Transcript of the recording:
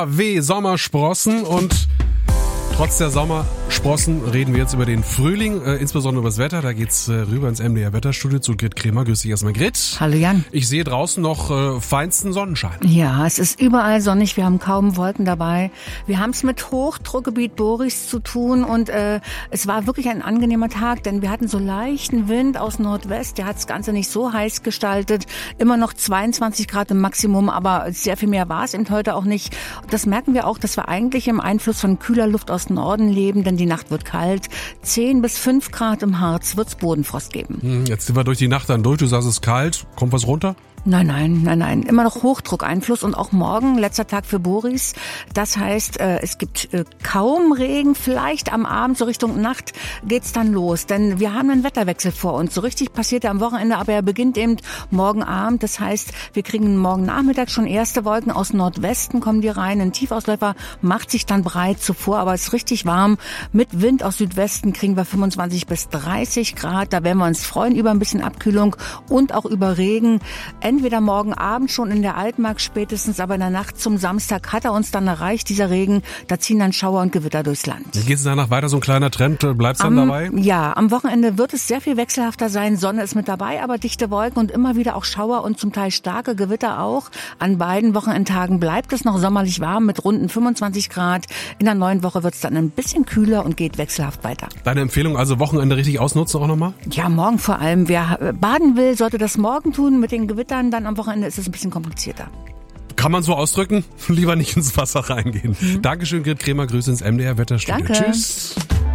Sommersprossen und trotz der Sommersprossen reden wir jetzt über den Frühling, insbesondere über das Wetter. Da geht's rüber ins MDR Wetterstudio zu Grit Kremer. Grüß dich erstmal, Grit. Hallo Jan. Ich sehe draußen noch feinsten Sonnenschein. Ja, es ist überall sonnig. Wir haben kaum Wolken dabei. Wir haben es mit Hochdruckgebiet Boris zu tun und es war wirklich ein angenehmer Tag, denn wir hatten so leichten Wind aus Nordwest. Der hat das Ganze nicht so heiß gestaltet. Immer noch 22 Grad im Maximum, aber sehr viel mehr war es eben heute auch nicht. Das merken wir auch, dass wir eigentlich im Einfluss von kühler Luft aus Norden leben, denn die Nacht wird kalt. 10 bis 5 Grad im Harz wird's Bodenfrost geben. Jetzt sind wir durch die Nacht dann durch. Du sagst, es ist kalt. Kommt was runter? Nein. Immer noch Hochdruckeinfluss und auch morgen, letzter Tag für Boris. Das heißt, es gibt kaum Regen. Vielleicht am Abend, so Richtung Nacht, geht's dann los. Denn wir haben einen Wetterwechsel vor uns. So richtig passiert er am Wochenende, aber er beginnt eben morgen Abend. Das heißt, wir kriegen morgen Nachmittag schon erste Wolken aus Nordwesten, kommen die rein. Ein Tiefausläufer macht sich dann breit zuvor, aber es ist richtig warm. Mit Wind aus Südwesten kriegen wir 25 bis 30 Grad. Da werden wir uns freuen über ein bisschen Abkühlung und auch über Regen. Entweder morgen Abend schon in der Altmark spätestens, aber in der Nacht zum Samstag hat er uns dann erreicht, dieser Regen. Da ziehen dann Schauer und Gewitter durchs Land. Geht es danach weiter, so ein kleiner Trend? Bleibt's dann dabei? Ja, am Wochenende wird es sehr viel wechselhafter sein. Sonne ist mit dabei, aber dichte Wolken und immer wieder auch Schauer und zum Teil starke Gewitter auch. An beiden Wochenendtagen bleibt es noch sommerlich warm mit runden 25 Grad. In der neuen Woche wird es dann ein bisschen kühler und geht wechselhaft weiter. Deine Empfehlung, also Wochenende richtig ausnutzen auch nochmal? Ja, morgen vor allem. Wer baden will, sollte das morgen tun mit den Gewittern. Dann am Wochenende ist es ein bisschen komplizierter. Kann man so ausdrücken? Lieber nicht ins Wasser reingehen. Dankeschön, Grit Kremer. Grüße ins MDR Wetterstudio. Danke. Tschüss.